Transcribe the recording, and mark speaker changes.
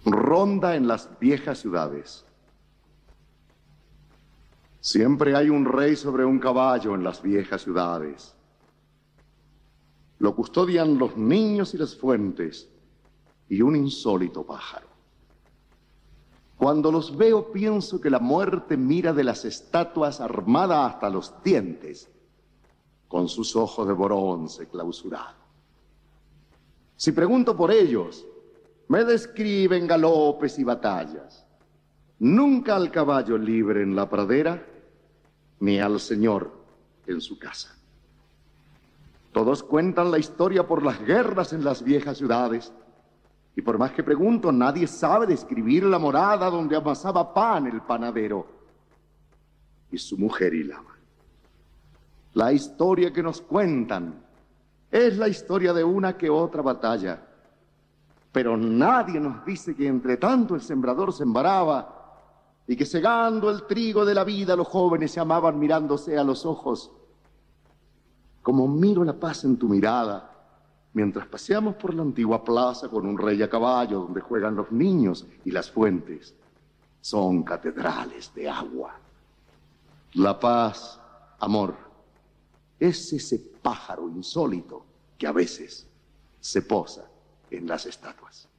Speaker 1: ronda en las viejas ciudades. Siempre hay un rey sobre un caballo en las viejas ciudades. Lo custodian los niños y las fuentes y un insólito pájaro. Cuando los veo pienso que la muerte mira de las estatuas armada hasta los dientes, con sus ojos de bronce clausurados. Si pregunto por ellos, me describen galopes y batallas. Nunca al caballo libre en la pradera, ni al señor en su casa. Todos cuentan la historia por las guerras en las viejas ciudades, y por más que pregunto, nadie sabe describir la morada donde amasaba pan el panadero y su mujer hilaba. La historia que nos cuentan es la historia de una que otra batalla, pero nadie nos dice que entre tanto el sembrador sembraba y que segando el trigo de la vida los jóvenes se amaban mirándose a los ojos. Como miro la paz en tu mirada, mientras paseamos por la antigua plaza con un rey a caballo donde juegan los niños y las fuentes son catedrales de agua. La paz, amor, es ese pájaro insólito que a veces se posa en las estatuas.